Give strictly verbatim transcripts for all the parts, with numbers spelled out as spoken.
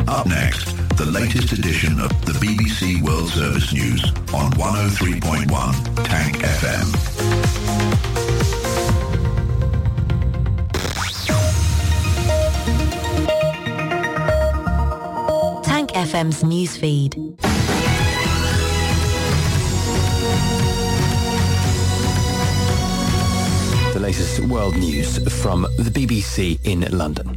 Up next, the latest edition of the B B C World Service News on one oh three point one Tank F M. Tank F M's newsfeed. The latest world news from the B B C in London.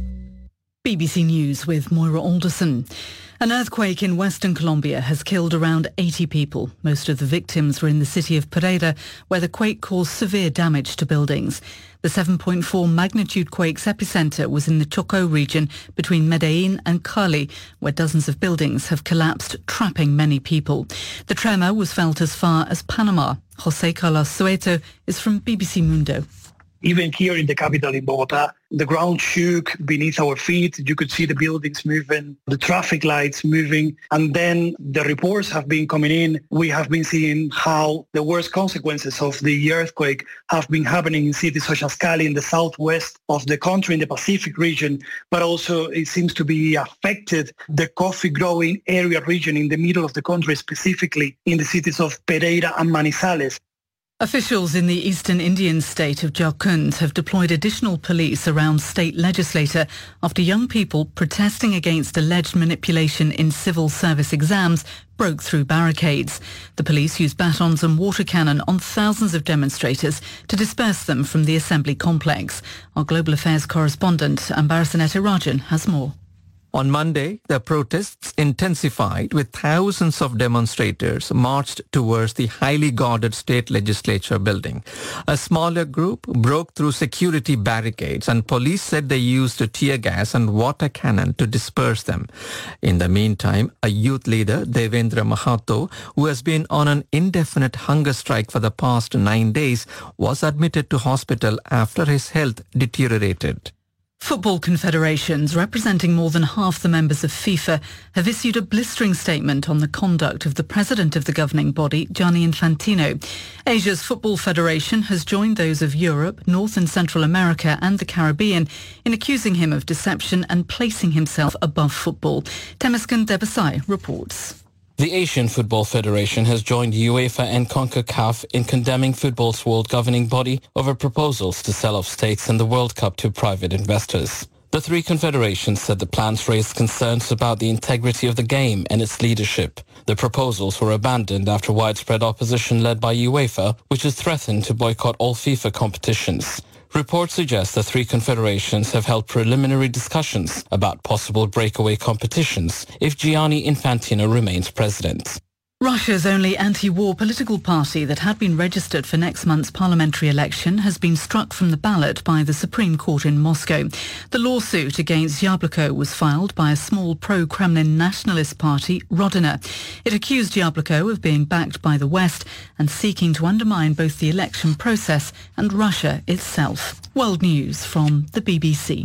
B B C News with Moira Alderson. An earthquake in Western Colombia has killed around eighty people. Most of the victims were in the city of Pereira, where the quake caused severe damage to buildings. The seven point four magnitude quake's epicenter was in the Chocó region between Medellín and Cali, where dozens of buildings have collapsed, trapping many people. The tremor was felt as far as Panama. José Carlos Soeto is from B B C Mundo. Even here in the capital, in Bogotá, the ground shook beneath our feet. You could see the buildings moving, the traffic lights moving. And then the reports have been coming in. We have been seeing how the worst consequences of the earthquake have been happening in cities such as Cali in the southwest of the country, in the Pacific region. But also it seems to be affected the coffee growing area region in the middle of the country, specifically in the cities of Pereira and Manizales. Officials in the eastern Indian state of Jharkhand have deployed additional police around state legislature after young people protesting against alleged manipulation in civil service exams broke through barricades. The police used batons and water cannon on thousands of demonstrators to disperse them from the assembly complex. Our Global Affairs correspondent, Ambarasaneta Rajan, has more. On Monday, the protests intensified with thousands of demonstrators marched towards the highly guarded state legislature building. A smaller group broke through security barricades and police said they used tear gas and water cannon to disperse them. In the meantime, a youth leader, Devendra Mahato, who has been on an indefinite hunger strike for the past nine days, was admitted to hospital after his health deteriorated. Football confederations representing more than half the members of FIFA have issued a blistering statement on the conduct of the president of the governing body, Gianni Infantino. Asia's Football Federation has joined those of Europe, North and Central America and the Caribbean in accusing him of deception and placing himself above football. Temesgen Debasai reports. The Asian Football Federation has joined UEFA and CONCACAF in condemning football's world governing body over proposals to sell off stakes in the World Cup to private investors. The three confederations said the plans raised concerns about the integrity of the game and its leadership. The proposals were abandoned after widespread opposition led by UEFA, which has threatened to boycott all FIFA competitions. Reports suggest the three confederations have held preliminary discussions about possible breakaway competitions if Gianni Infantino remains president. Russia's only anti-war political party that had been registered for next month's parliamentary election has been struck from the ballot by the Supreme Court in Moscow. The lawsuit against Yabloko was filed by a small pro-Kremlin nationalist party, Rodina. It accused Yabloko of being backed by the West and seeking to undermine both the election process and Russia itself. World News from the B B C.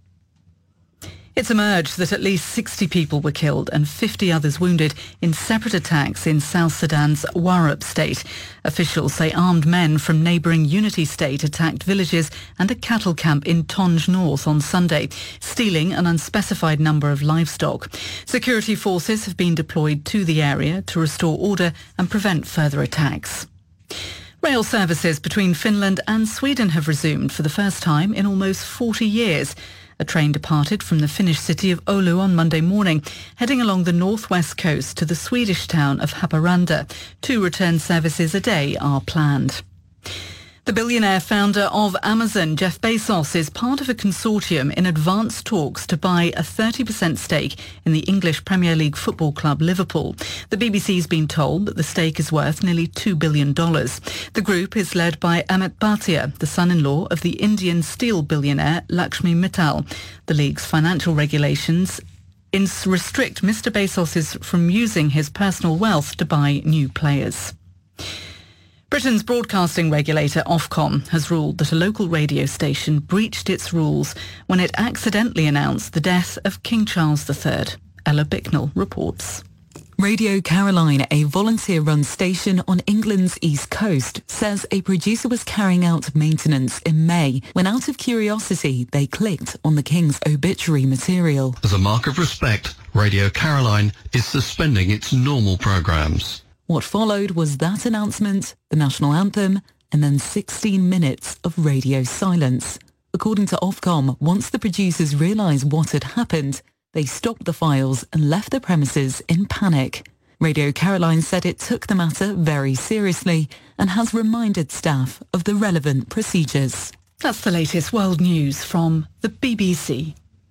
It's emerged that at least sixty people were killed and fifty others wounded in separate attacks in South Sudan's Warab state. Officials say armed men from neighbouring Unity State attacked villages and a cattle camp in Tonj North on Sunday, stealing an unspecified number of livestock. Security forces have been deployed to the area to restore order and prevent further attacks. Rail services between Finland and Sweden have resumed for the first time in almost forty years. A train departed from the Finnish city of Oulu on Monday morning, heading along the northwest coast to the Swedish town of Haparanda. Two return services a day are planned. The billionaire founder of Amazon, Jeff Bezos, is part of a consortium in advanced talks to buy a thirty percent stake in the English Premier League football club Liverpool. The B B C's been told that the stake is worth nearly two billion dollars. The group is led by Amit Bhatia, the son-in-law of the Indian steel billionaire Lakshmi Mittal. The league's financial regulations restrict Mister Bezos from using his personal wealth to buy new players. Britain's broadcasting regulator Ofcom has ruled that a local radio station breached its rules when it accidentally announced the death of King Charles the Third. Ella Bicknell reports. Radio Caroline, a volunteer-run station on England's east coast, says a producer was carrying out maintenance in May when, out of curiosity, they clicked on the King's obituary material. As a mark of respect, Radio Caroline is suspending its normal programmes. What followed was that announcement, the national anthem, and then sixteen minutes of radio silence. According to Ofcom, once the producers realised what had happened, they stopped the files and left the premises in panic. Radio Caroline said it took the matter very seriously and has reminded staff of the relevant procedures. That's the latest world news from the B B C.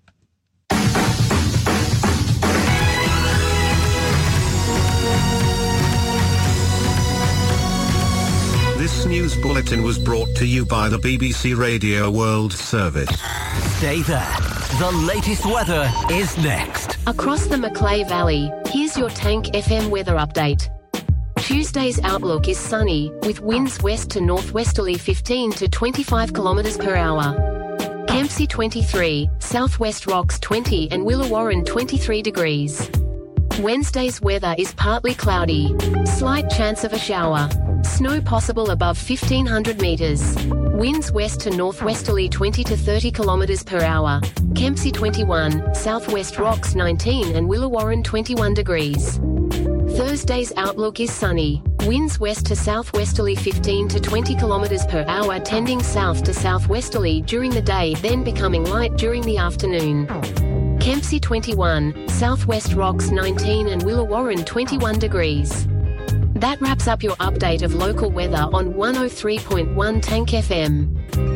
This news bulletin was brought to you by the B B C Radio World Service. Stay there. The latest weather is next. Across the Macleay Valley, here's your Tank F M weather update. Tuesday's outlook is sunny, with winds west to northwesterly fifteen to twenty-five kilometres per hour. Kempsey twenty-three, Southwest Rocks twenty and Willawarren twenty-three degrees. Wednesday's weather is partly cloudy. Slight chance of a shower. Snow possible above fifteen hundred metres. Winds west to northwesterly twenty to thirty kilometres per hour. Kempsey twenty-one, Southwest Rocks nineteen and Willawarren twenty-one degrees. Thursday's outlook is sunny. Winds west to southwesterly fifteen to twenty kilometres per hour, tending south to southwesterly during the day, then becoming light during the afternoon. Kempsey twenty-one, Southwest Rocks nineteen and Willawarren twenty-one degrees. That wraps up your update of local weather on one oh three point one Tank F M.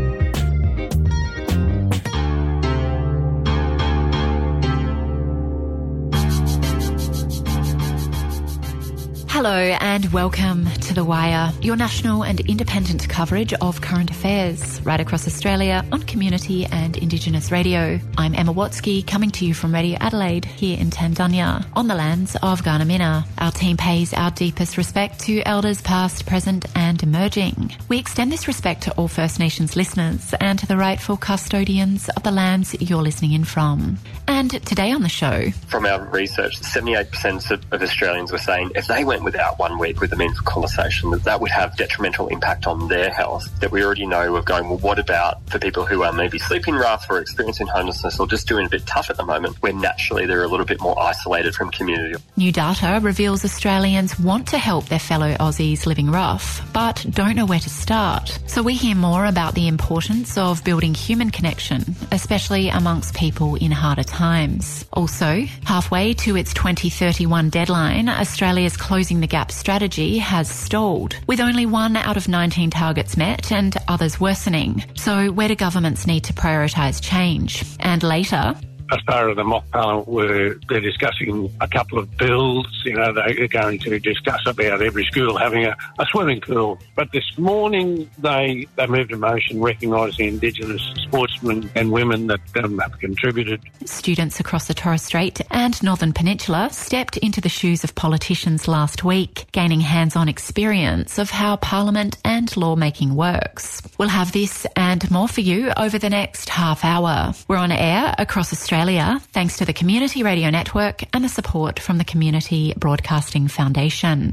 Hello and welcome to The Wire, your national and independent coverage of current affairs right across Australia on community and Indigenous radio. I'm Emma Watsky, coming to you from Radio Adelaide here in Tandunya on the lands of Garnamina. Our team pays our deepest respect to elders past, present and emerging. We extend this respect to all First Nations listeners and to the rightful custodians of the lands you're listening in from. And today on the show... From our research, seventy-eight percent of, of Australians were saying if they went without one week with a meaningful conversation, that that would have detrimental impact on their health. That we already know of going, well, what about for people who are maybe sleeping rough or experiencing homelessness or just doing a bit tough at the moment, where naturally they're a little bit more isolated from community. New data reveals Australians want to help their fellow Aussies living rough, but don't know where to start. So we hear more about the importance of building human connection, especially amongst people in harder times. Also, halfway to its twenty thirty-one deadline, Australia's Closing the Gap strategy has stalled, with only one out of nineteen targets met and others worsening. So where do governments need to prioritise change? And later... As part of the mock parliament, where they're discussing a couple of bills, you know, they're going to discuss about every school having a, a swimming pool. But this morning, they, they moved a motion recognising Indigenous sportsmen and women that um, have contributed. Students across the Torres Strait and Northern Peninsula stepped into the shoes of politicians last week, gaining hands-on experience of how parliament and lawmaking works. We'll have this and more for you over the next half hour. We're on air across Australia thanks to the Community Radio Network and the support from the Community Broadcasting Foundation.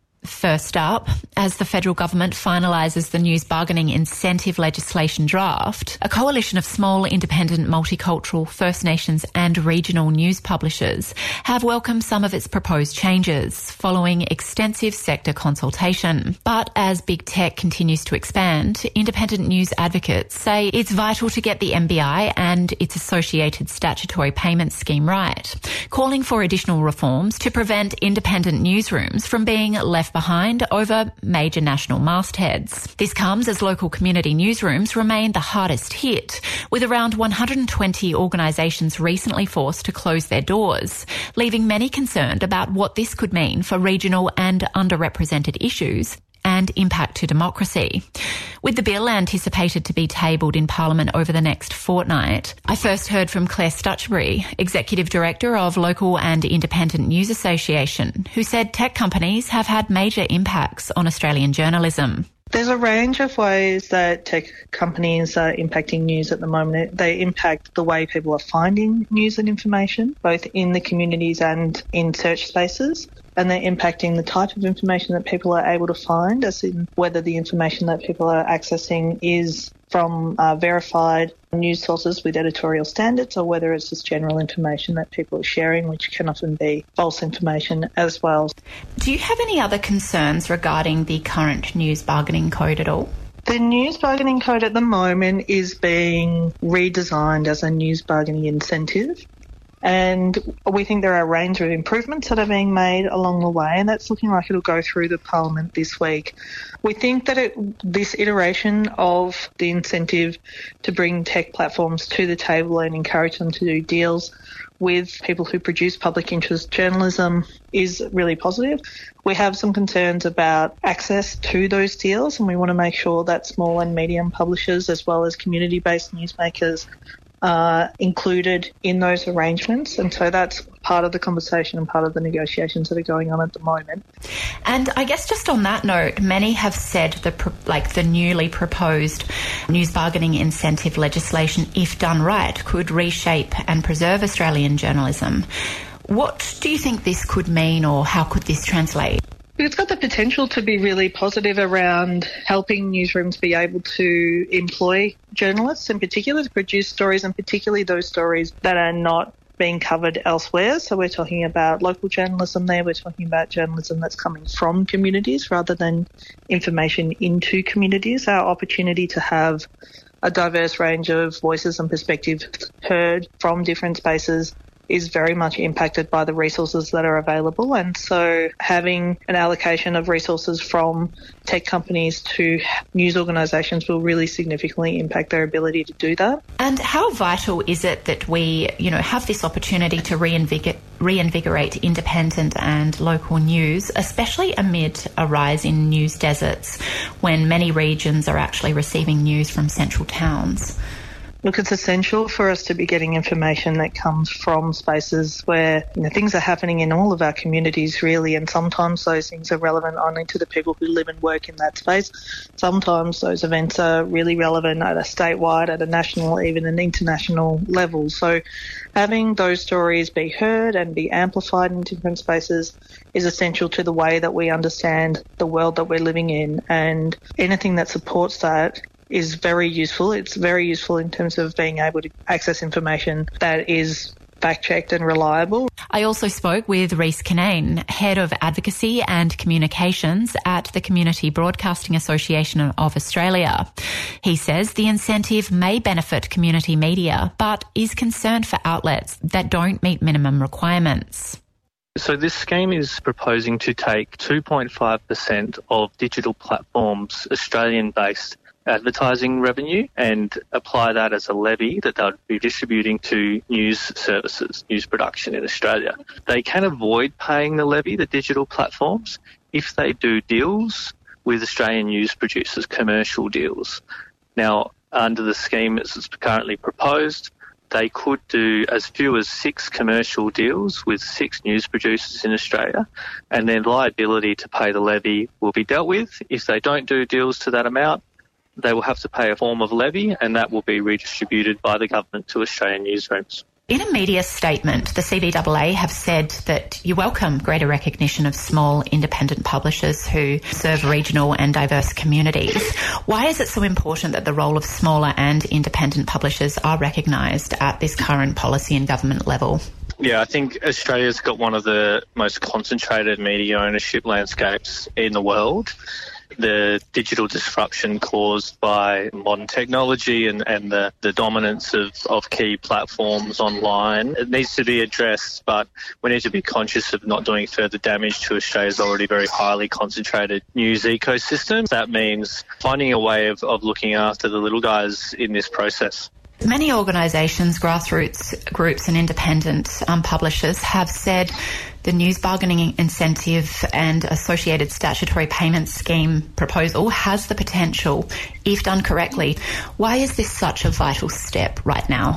First up, as the federal government finalises the news bargaining incentive legislation draft, a coalition of small, independent, multicultural, First Nations and regional news publishers have welcomed some of its proposed changes following extensive sector consultation. But as big tech continues to expand, independent news advocates say it's vital to get the M B I and its associated statutory payment scheme right, calling for additional reforms to prevent independent newsrooms from being left behind over major national mastheads. This comes as local community newsrooms remain the hardest hit, with around one hundred twenty organisations recently forced to close their doors, leaving many concerned about what this could mean for regional and underrepresented issues and impact to democracy. With the bill anticipated to be tabled in Parliament over the next fortnight, I first heard from Claire Stutchbury, Executive Director of Local and Independent News Association, who said tech companies have had major impacts on Australian journalism. There's a range of ways that tech companies are impacting news at the moment. They impact the way people are finding news and information, both in the communities and in search spaces. And they're impacting the type of information that people are able to find, as in whether the information that people are accessing is from uh, verified news sources with editorial standards, or whether it's just general information that people are sharing, which can often be false information as well. Do you have any other concerns regarding the current news bargaining code at all? The news bargaining code at the moment is being redesigned as a news bargaining incentive. And we think there are a range of improvements that are being made along the way, and that's looking like it'll go through the Parliament this week. We think that it, this iteration of the incentive to bring tech platforms to the table and encourage them to do deals with people who produce public interest journalism is really positive. We have some concerns about access to those deals, and we want to make sure that small and medium publishers, as well as community-based newsmakers, Uh, included in those arrangements, and so that's part of the conversation and part of the negotiations that are going on at the moment. And I guess just on that note, many have said the pro- like the newly proposed news bargaining incentive legislation, if done right, could reshape and preserve Australian journalism. What do you think this could mean, or how could this translate? It's got the potential to be really positive around helping newsrooms be able to employ journalists in particular to produce stories, and particularly those stories that are not being covered elsewhere. So we're talking about local journalism there. We're talking about journalism that's coming from communities rather than information into communities. Our opportunity to have a diverse range of voices and perspectives heard from different spaces is very much impacted by the resources that are available. And so having an allocation of resources from tech companies to news organisations will really significantly impact their ability to do that. And how vital is it that we, you know, have this opportunity to reinvigorate, reinvigorate independent and local news, especially amid a rise in news deserts when many regions are actually receiving news from central towns? Look, it's essential for us to be getting information that comes from spaces where, you know, things are happening in all of our communities, really, and sometimes those things are relevant only to the people who live and work in that space. Sometimes those events are really relevant at a statewide, at a national, even an international level. So having those stories be heard and be amplified in different spaces is essential to the way that we understand the world that we're living in, and anything that supports that is very useful. It's very useful in terms of being able to access information that is fact-checked and reliable. I also spoke with Rhys Kinane, Head of Advocacy and Communications at the Community Broadcasting Association of Australia. He says the incentive may benefit community media, but is concerned for outlets that don't meet minimum requirements. So this scheme is proposing to take two point five percent of digital platforms' Australian-based advertising revenue and apply that as a levy that they'll be distributing to news services, news production in Australia. They can avoid paying the levy, the digital platforms, if they do deals with Australian news producers, commercial deals. Now, under the scheme as it's currently proposed, they could do as few as six commercial deals with six news producers in Australia, and their liability to pay the levy will be dealt with. If they don't do deals to that amount, they will have to pay a form of levy, and that will be redistributed by the government to Australian newsrooms. In a media statement, the C B A A have said that you welcome greater recognition of small independent publishers who serve regional and diverse communities. Why is it so important that the role of smaller and independent publishers are recognised at this current policy and government level? Yeah, I think Australia's got one of the most concentrated media ownership landscapes in the world. The digital disruption caused by modern technology and, and the, the dominance of, of key platforms online, it needs to be addressed, but we need to be conscious of not doing further damage to Australia's already very highly concentrated news ecosystem. That means finding a way of, of looking after the little guys in this process. Many organisations, grassroots groups and independent um, publishers have said the news bargaining incentive and associated statutory payment scheme proposal has the potential, if done correctly. Why is this such a vital step right now?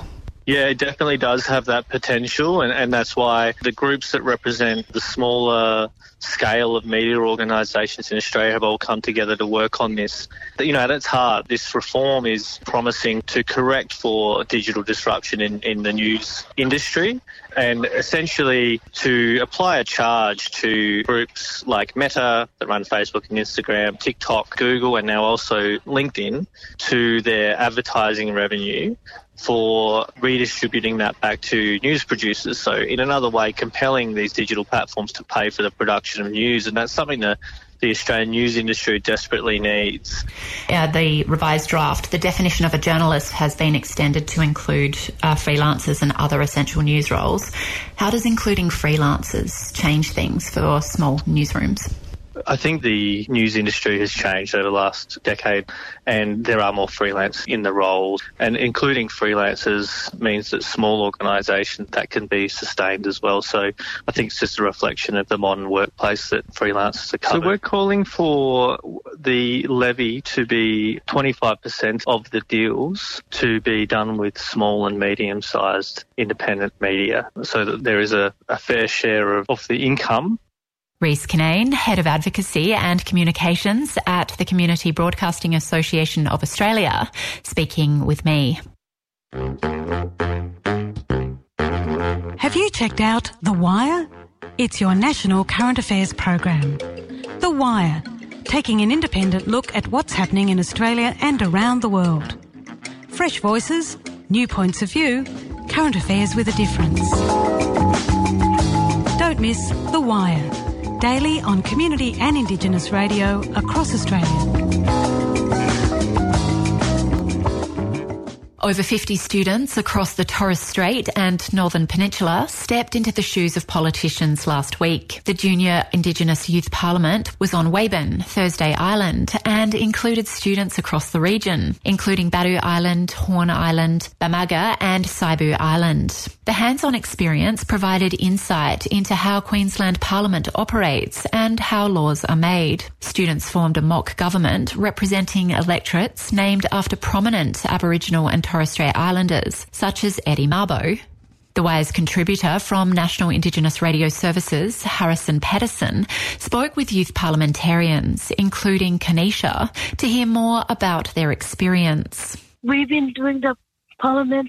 Yeah, it definitely does have that potential, and, and that's why the groups that represent the smaller scale of media organisations in Australia have all come together to work on this. You know, at its heart, this reform is promising to correct for digital disruption in, in the news industry, and essentially to apply a charge to groups like Meta that run Facebook and Instagram, TikTok, Google, and now also LinkedIn to their advertising revenue for redistributing that back to news producers. So in another way, compelling these digital platforms to pay for the production of news. And that's something that the Australian news industry desperately needs. Uh, the revised draft, the definition of a journalist has been extended to include uh, freelancers and other essential news roles. How does including freelancers change things for small newsrooms? I think the news industry has changed over the last decade, and there are more freelance in the roles, and including freelancers means that small organisations, that can be sustained as well. So I think it's just a reflection of the modern workplace that freelancers are covered. So we're calling for the levy to be twenty-five percent of the deals to be done with small and medium-sized independent media, so that there is a, a fair share of, of the income. Rhys Kinane, Head of Advocacy and Communications at the Community Broadcasting Association of Australia, speaking with me. Have you checked out The Wire? It's your national current affairs program. The Wire, taking an independent look at what's happening in Australia and around the world. Fresh voices, new points of view, current affairs with a difference. Don't miss The Wire. Daily on community and Indigenous radio across Australia. Over fifty students across the Torres Strait and Northern Peninsula stepped into the shoes of politicians last week. The Junior Indigenous Youth Parliament was on Weyburn, Thursday Island, and included students across the region, including Badu Island, Horn Island, Bamaga and Saibu Island. The hands-on experience provided insight into how Queensland Parliament operates and how laws are made. Students formed a mock government representing electorates named after prominent Aboriginal and Torres Strait Islanders, such as Eddie Mabo. The Wire's contributor from National Indigenous Radio Services, Harrison Pedersen, spoke with youth parliamentarians, including Kanisha, to hear more about their experience. We've been doing the parliament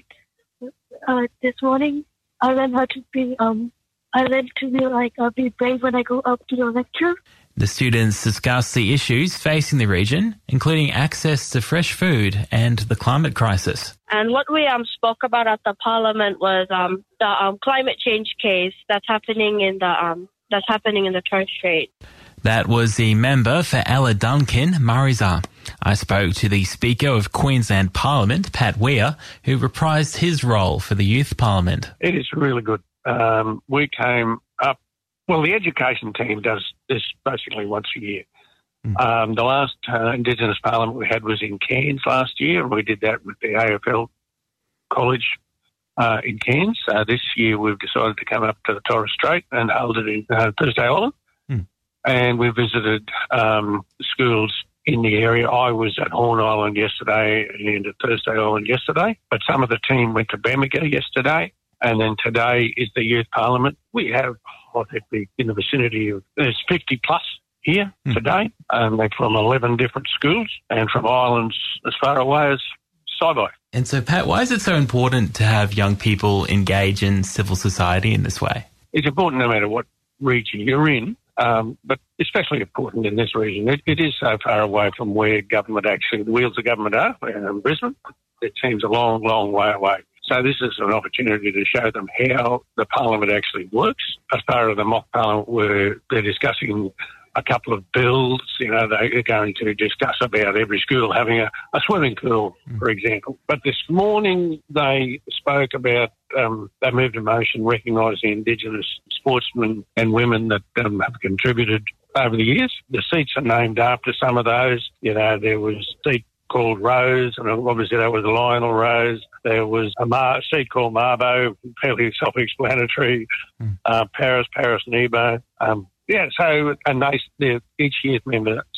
uh, this morning. I learned how to be, um, I learned to be like, uh, be brave when I go up to the lecture. The students discussed the issues facing the region, including access to fresh food and the climate crisis. And what we um, spoke about at the parliament was um, the um, climate change case that's happening in the um, that's happening in the Torres Strait. That was the member for Ella Duncan, Marisa. I spoke to the Speaker of Queensland Parliament, Pat Weir, who reprised his role for the Youth Parliament. It is really good. Um, we came up. Well, the education team does this basically once a year. Mm. Um, the last uh, Indigenous Parliament we had was in Cairns last year, and we did that with the A F L College uh, in Cairns. Uh, this year we've decided to come up to the Torres Strait and hold it in uh, Thursday Island. Mm. And we visited um, schools in the area. I was at Horn Island yesterday and at Thursday Island yesterday, but some of the team went to Bamaga yesterday. And then today is the Youth Parliament. We have, I think, in the vicinity of, there's fifty plus here mm. today. Um, they're from eleven different schools and from islands as far away as Saibai. And so, Pat, why is it so important to have young people engage in civil society in this way? It's important no matter what region you're in, um, but especially important in this region. It, it is so far away from where government actually, the wheels of government are, in Brisbane. It seems a long, long way away. So this is an opportunity to show them how the parliament actually works. As part of the mock parliament where they're discussing a couple of bills, you know, they're going to discuss about every school having a, a swimming pool, mm. for example. But this morning they spoke about, um, they moved a motion recognising Indigenous sportsmen and women that um, have contributed over the years. The seats are named after some of those. You know, there was a seat called Rose, and obviously that was Lionel Rose. There was a Mar- seat called Mabo, fairly self-explanatory. Mm. Uh, Paris, Paris Nebo. Um, yeah, so, and they, each youth member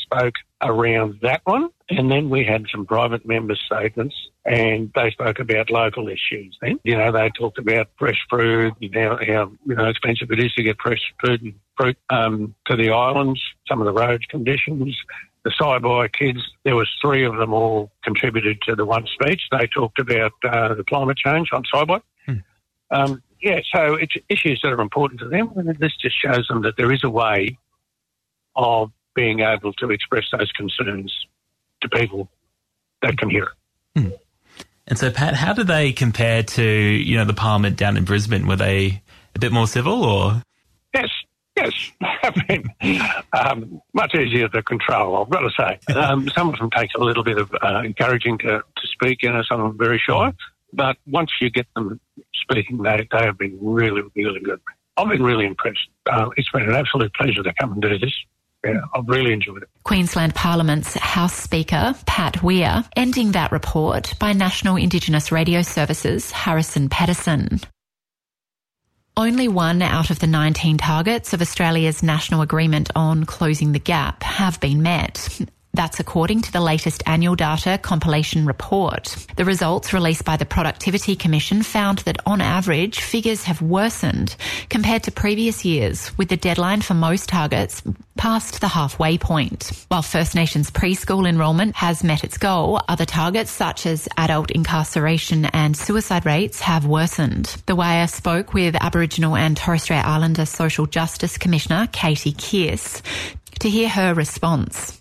spoke around that one. And then we had some private member statements, and they spoke about local issues then. You know, they talked about fresh fruit, you know, how, you know, expensive it is to get fresh food and fruit um, to the islands, some of the road conditions. The Saibai kids, there was three of them all contributed to the one speech. They talked about uh, the climate change on Saibai. Hmm. Um, yeah, so it's issues that are important to them, and this just shows them that there is a way of being able to express those concerns to people that can hear it. Hmm. And so, Pat, how do they compare to, you know, the Parliament down in Brisbane? Were they a bit more civil, or...? Yes. Yes, I mean, um, much easier to control, I've got to say. Um, some of them take a little bit of uh, encouraging to, to speak, you know, some of them very shy. But once you get them speaking, they, they have been really, really good. I've been really impressed. Uh, it's been an absolute pleasure to come and do this. Yeah, I've really enjoyed it. Queensland Parliament's House Speaker, Pat Weir, ending that report by National Indigenous Radio Services, Harrison Pedersen. Only one out of the nineteen targets of Australia's National Agreement on Closing the Gap have been met. That's according to the latest annual data compilation report. The results released by the Productivity Commission found that on average, figures have worsened compared to previous years, with the deadline for most targets past the halfway point. While First Nations preschool enrolment has met its goal, other targets such as adult incarceration and suicide rates have worsened. The Wire spoke with Aboriginal and Torres Strait Islander Social Justice Commissioner Katie Kearse to hear her response.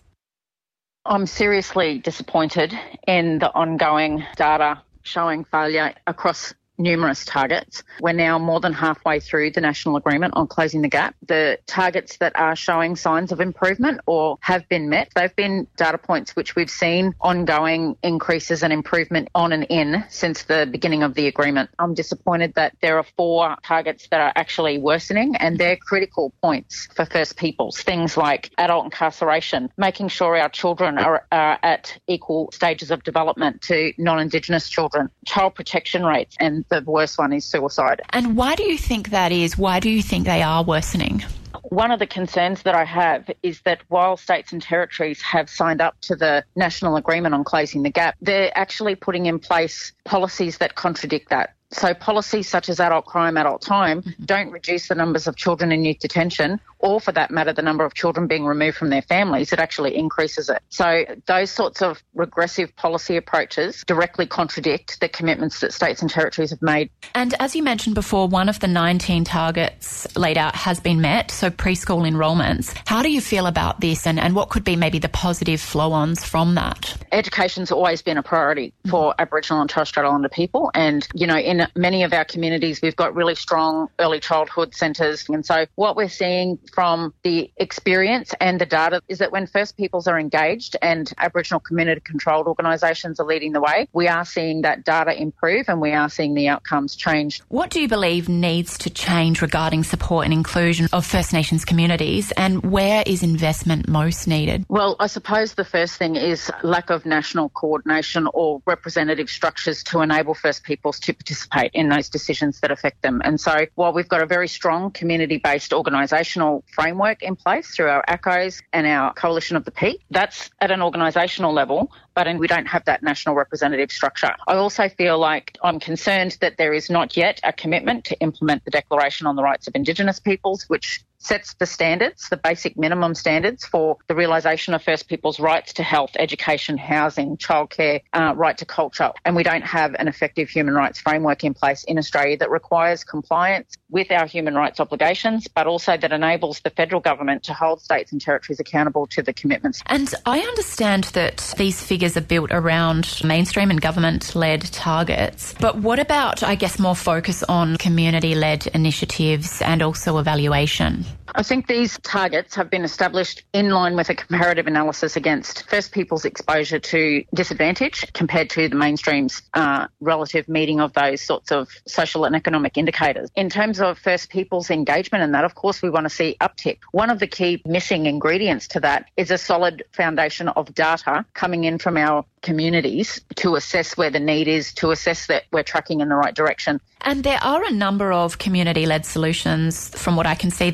I'm seriously disappointed in the ongoing data showing failure across numerous targets. We're now more than halfway through the National Agreement on Closing the Gap. The targets that are showing signs of improvement or have been met, they've been data points which we've seen ongoing increases and improvement on and in since the beginning of the agreement. I'm disappointed that there are four targets that are actually worsening, and they're critical points for First Peoples. Things like adult incarceration, making sure our children are, are at equal stages of development to non-Indigenous children, child protection rates, and the worst one is suicide. And why do you think that is? Why do you think they are worsening? One of the concerns that I have is that while states and territories have signed up to the National Agreement on Closing the Gap, they're actually putting in place policies that contradict that. So policies such as adult crime, adult time don't reduce the numbers of children in youth detention, or for that matter, the number of children being removed from their families. It actually increases it. So those sorts of regressive policy approaches directly contradict the commitments that states and territories have made. And as you mentioned before, one of the nineteen targets laid out has been met, so preschool enrolments. How do you feel about this, and, and what could be maybe the positive flow-ons from that? Education's always been a priority for mm-hmm. Aboriginal and Torres Strait Islander people, and, you know, in many of our communities, we've got really strong early childhood centres. And so what we're seeing from the experience and the data is that when First Peoples are engaged and Aboriginal community-controlled organisations are leading the way, we are seeing that data improve and we are seeing the outcomes change. What do you believe needs to change regarding support and inclusion of First Nations communities, and where is investment most needed? Well, I suppose the first thing is lack of national coordination or representative structures to enable First Peoples to participate in those decisions that affect them. And so while we've got a very strong community-based organisational framework in place through our A C Os and our Coalition of the Peak, that's at an organisational level, but we don't have that national representative structure. I also feel like I'm concerned that there is not yet a commitment to implement the Declaration on the Rights of Indigenous Peoples, which sets the standards, the basic minimum standards for the realisation of First Peoples' rights to health, education, housing, childcare, uh, right to culture. And we don't have an effective human rights framework in place in Australia that requires compliance with our human rights obligations, but also that enables the federal government to hold states and territories accountable to the commitments. And I understand that these figures are built around mainstream and government-led targets. But what about, I guess, more focus on community-led initiatives and also evaluation? I think these targets have been established in line with a comparative analysis against First Peoples' exposure to disadvantage compared to the mainstream's uh, relative meeting of those sorts of social and economic indicators. In terms of First Peoples' engagement in that, of course, we want to see uptick. One of the key missing ingredients to that is a solid foundation of data coming in from our communities to assess where the need is, to assess that we're tracking in the right direction. And there are a number of community-led solutions, from what I can see, that I guess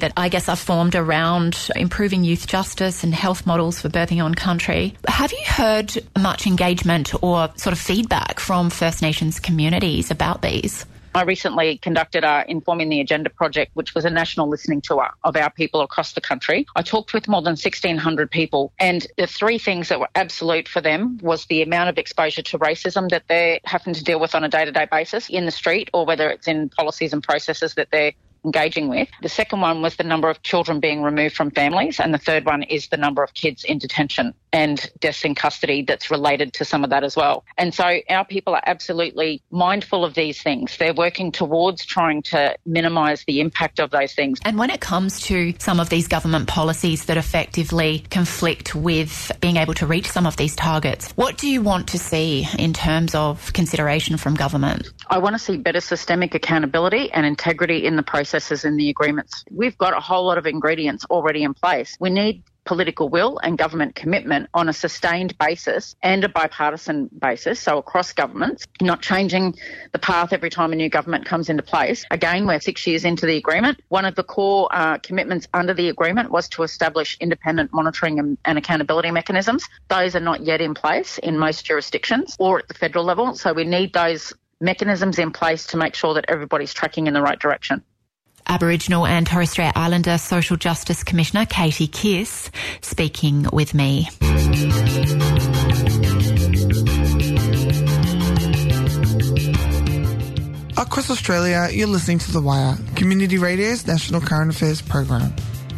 guess, are formed around improving youth justice and health models for birthing on country. Have you heard much engagement or sort of feedback from First Nations communities about these? I recently conducted our Informing the Agenda project, which was a national listening tour of our people across the country. I talked with more than sixteen hundred people, and the three things that were absolute for them was the amount of exposure to racism that they're having to deal with on a day-to-day basis in the street, or whether it's in policies and processes that they're engaging with. The second one was the number of children being removed from families, and the third one is the number of kids in detention and deaths in custody that's related to some of that as well. And so our people are absolutely mindful of these things. They're working towards trying to minimise the impact of those things. And when it comes to some of these government policies that effectively conflict with being able to reach some of these targets, what do you want to see in terms of consideration from government? I want to see better systemic accountability and integrity in the processes in the agreements. We've got a whole lot of ingredients already in place. We need political will and government commitment on a sustained basis and a bipartisan basis, so across governments, not changing the path every time a new government comes into place. Again, we're six years into the agreement. One of the core uh, commitments under the agreement was to establish independent monitoring and, and accountability mechanisms. Those are not yet in place in most jurisdictions or at the federal level, so we need those mechanisms in place to make sure that everybody's tracking in the right direction. Aboriginal and Torres Strait Islander Social Justice Commissioner Katie Kiss speaking with me. Across Australia, you're listening to The Wire, Community Radio's national current affairs program.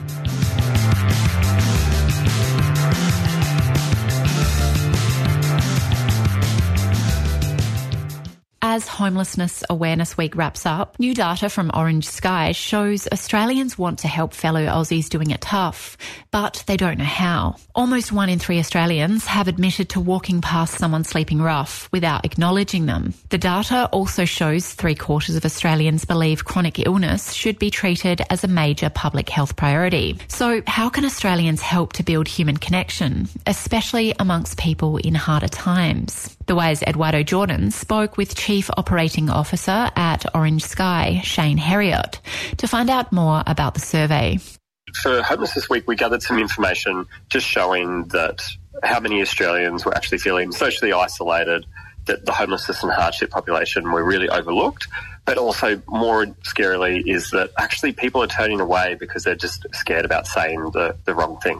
As Homelessness Awareness Week wraps up, new data from Orange Sky shows Australians want to help fellow Aussies doing it tough, but they don't know how. Almost one in three Australians have admitted to walking past someone sleeping rough without acknowledging them. The data also shows three quarters of Australians believe chronic illness should be treated as a major public health priority. So how can Australians help to build human connection, especially amongst people in harder times? The Wire's Eduardo Jordan spoke with Chief Operating Officer at Orange Sky, Shane Herriot, to find out more about the survey. For Homelessness Week, we gathered some information just showing that how many Australians were actually feeling socially isolated, that the homelessness and hardship population were really overlooked. But also, more scarily, is that actually people are turning away because they're just scared about saying the, the wrong thing.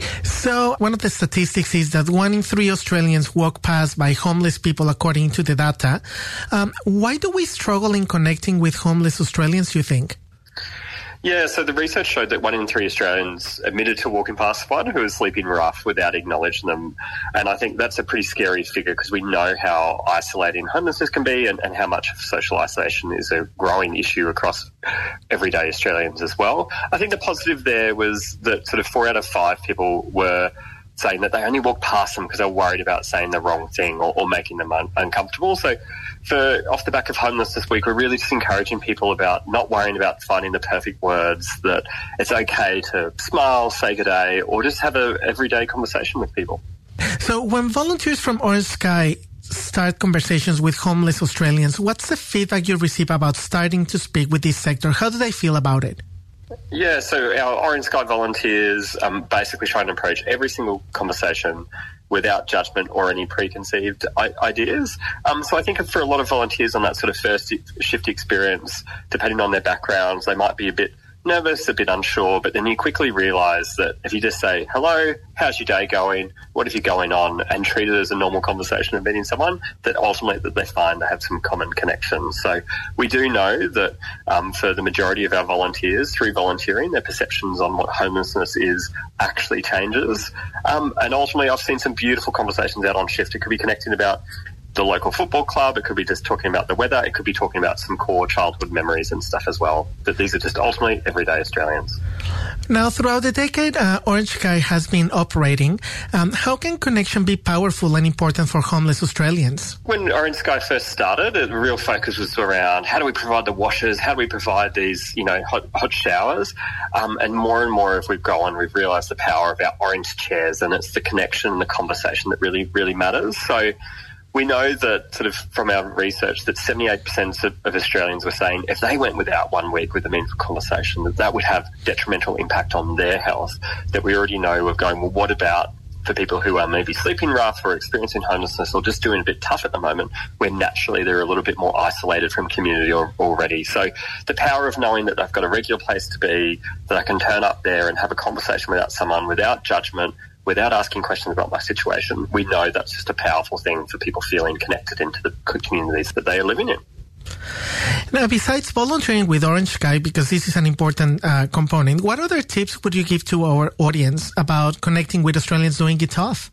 So one of the statistics is that one in three Australians walk past by homeless people, according to the data. Um, why do we struggle in connecting with homeless Australians, you think? Yeah, so the research showed that one in three Australians admitted to walking past someone who was sleeping rough without acknowledging them. And I think that's a pretty scary figure because we know how isolating homelessness can be and, and how much social isolation is a growing issue across everyday Australians as well. I think the positive there was that sort of four out of five people were saying that they only walked past them because they were worried about saying the wrong thing or, or making them un- uncomfortable. So for off the back of Homelessness Week, we're really just encouraging people about not worrying about finding the perfect words, that it's okay to smile, say good day, or just have a everyday conversation with people. So when volunteers from Orange Sky start conversations with homeless Australians, what's the feedback you receive about starting to speak with this sector? How do they feel about it? Yeah, so our Orange Sky volunteers um, basically try and approach every single conversation without judgment or any preconceived I- ideas. Um, so I think for a lot of volunteers on that sort of first shift experience, depending on their backgrounds, they might be a bit nervous, a bit unsure, but then you quickly realise that if you just say, hello, how's your day going, what have you going on, and treat it as a normal conversation of meeting someone, that ultimately that they find they have some common connections. So we do know that um, for the majority of our volunteers, through volunteering, their perceptions on what homelessness is actually changes. Um, and ultimately I've seen some beautiful conversations out on shift. It could be connecting about the local football club, it could be just talking about the weather, it could be talking about some core childhood memories and stuff as well. But these are just ultimately everyday Australians. Now, throughout the decade, uh, Orange Sky has been operating. Um, how can connection be powerful and important for homeless Australians? When Orange Sky first started, the real focus was around how do we provide the washers, how do we provide these, you know, hot, hot showers, um, and more and more as we've gone, we've realised the power of our orange chairs, and it's the connection and the conversation that really, really matters. So we know that sort of from our research that seventy-eight percent of, of Australians were saying if they went without one week with a meaningful conversation, that that would have detrimental impact on their health, that we already know of going, well, what about for people who are maybe sleeping rough or experiencing homelessness or just doing a bit tough at the moment, where naturally they're a little bit more isolated from community or, already. So the power of knowing that they've got a regular place to be, that I can turn up there and have a conversation without someone, without judgment, without asking questions about my situation, we know that's just a powerful thing for people feeling connected into the communities that they are living in. Now, besides volunteering with Orange Sky, because this is an important uh, component, what other tips would you give to our audience about connecting with Australians doing it tough?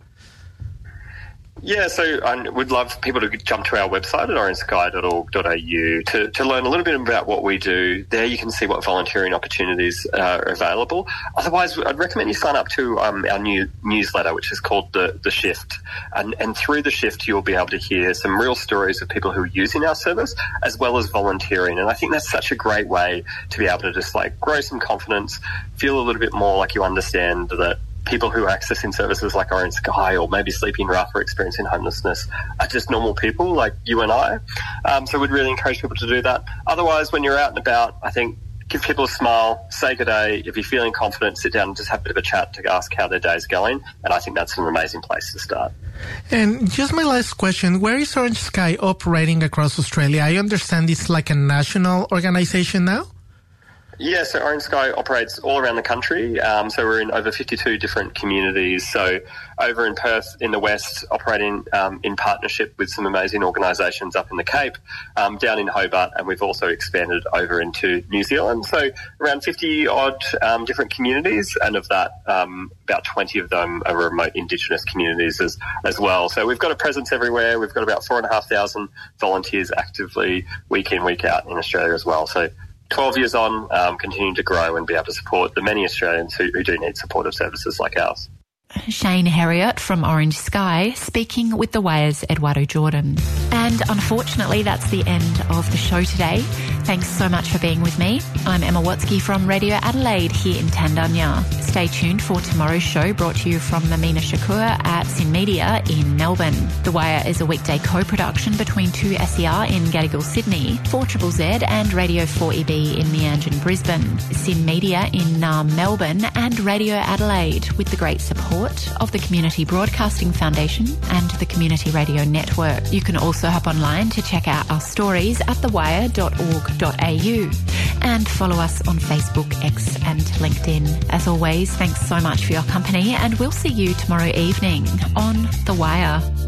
Yeah, so I would love people to jump to our website at orange sky dot org dot a u to, to learn a little bit about what we do. There you can see what volunteering opportunities uh, are available. Otherwise, I'd recommend you sign up to um, our new newsletter, which is called The, the Shift. And, and through The Shift, you'll be able to hear some real stories of people who are using our service, as well as volunteering. And I think that's such a great way to be able to just like grow some confidence, feel a little bit more like you understand that people who are accessing services like Orange Sky or maybe sleeping rough or experiencing homelessness are just normal people like you and I. Um, so we'd really encourage people to do that. Otherwise, when you're out and about, I think give people a smile, say good day. If you're feeling confident, sit down and just have a bit of a chat to ask how their day's going. And I think that's an amazing place to start. And just my last question, where is Orange Sky operating across Australia? I understand it's like a national organization now? Yeah, so Orange Sky operates all around the country. Um, so we're in over fifty-two different communities. So over in Perth in the west, operating um, in partnership with some amazing organisations up in the Cape, um, down in Hobart, and we've also expanded over into New Zealand. So around fifty-odd um, different communities, and of that, um, about twenty of them are remote Indigenous communities as, as well. So we've got a presence everywhere. We've got about four and a half thousand volunteers actively week in, week out in Australia as well. So twelve years on, um, continuing to grow and be able to support the many Australians who, who do need supportive services like ours. Shane Herriot from Orange Sky speaking with The Wire's Eduardo Jordan. And unfortunately, that's the end of the show today. Thanks so much for being with me. I'm Emma Watsky from Radio Adelaide here in Tandanya. Stay tuned for tomorrow's show, brought to you from Mamina Shakur at Sin Media in Melbourne. The Wire is a weekday co-production between two S E R in Gadigal, Sydney, four Z Z Z and Radio four E B in Meanjin, Brisbane, Sin Media in Naarm, Melbourne, and Radio Adelaide, with the great support of the Community Broadcasting Foundation and the Community Radio Network. You can also hop online to check out our stories at the wire dot org dot a u and follow us on Facebook, X and LinkedIn. As always, thanks so much for your company, and we'll see you tomorrow evening on The Wire.